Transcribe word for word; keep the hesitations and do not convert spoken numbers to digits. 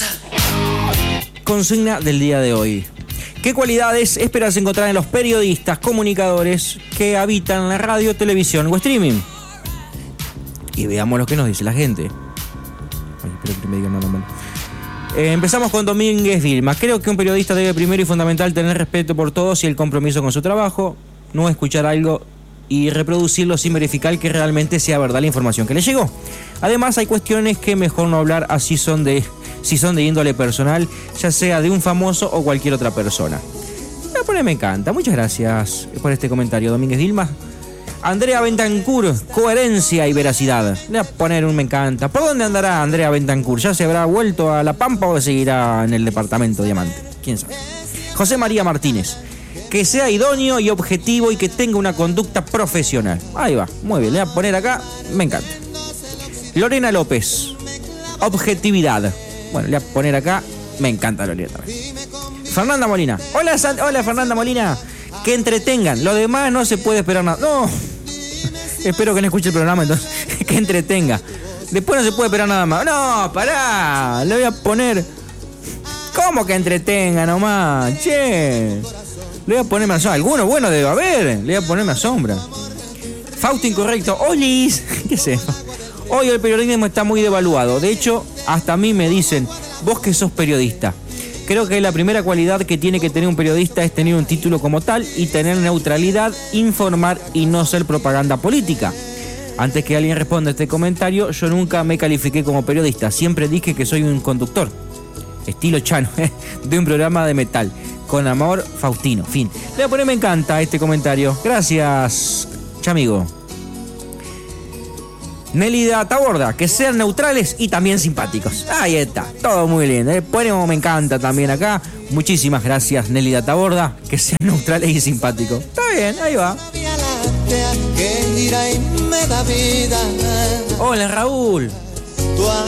Consigna del día de hoy. ¿Qué cualidades esperas encontrar en los periodistas, comunicadores que habitan la radio, televisión o streaming? Y veamos lo que nos dice la gente. Ay, espero que me digan nada mal. Eh, empezamos con Domínguez Vilma. Creo que un periodista debe primero y fundamental tener respeto por todos y el compromiso con su trabajo, no escuchar algo y reproducirlo sin verificar que realmente sea verdad la información que le llegó. Además, hay cuestiones que mejor no hablar así son de, si son de índole personal, ya sea de un famoso o cualquier otra persona. Pero me encanta. Muchas gracias por este comentario, Domínguez Vilma. Andrea Bentancur, coherencia y veracidad. Le voy a poner un me encanta. ¿Por dónde andará Andrea Bentancur? ¿Ya se habrá vuelto a La Pampa o seguirá en el departamento Diamante? ¿Quién sabe? José María Martínez. Que sea idóneo y objetivo y que tenga una conducta profesional. Ahí va, muy bien, le voy a poner acá, me encanta. Lorena López, objetividad. Bueno, le voy a poner acá, me encanta Lorena también. Fernanda Molina, hola, San... hola Fernanda Molina. Que entretengan, lo demás no se puede esperar nada. No, espero que no escuche el programa entonces. Que entretenga. Después no se puede esperar nada más. No, pará, le voy a poner... ¿Cómo que entretenga nomás? Che... Le voy a ponerme a sombra. Alguno bueno debe haber. Le voy a ponerme a sombra. Fausto incorrecto. Olis. ¿Qué sé? Hoy el periodismo está muy devaluado. De hecho, hasta a mí me dicen, vos que sos periodista. Creo que la primera cualidad que tiene que tener un periodista es tener un título como tal y tener neutralidad, informar y no ser propaganda política. Antes que alguien responda a este comentario, yo nunca me califiqué como periodista. Siempre dije que soy un conductor. Estilo Chano, de un programa de metal. Con amor, Faustino. Fin. Le voy a poner me encanta este comentario. Gracias, chamigo. Nélida Taborda, que sean neutrales y también simpáticos. Ahí está, todo muy lindo. ¿eh? Ponemos me encanta también acá. Muchísimas gracias, Nélida Taborda, que sean neutrales y simpáticos. Está bien, ahí va. Hola, Raúl.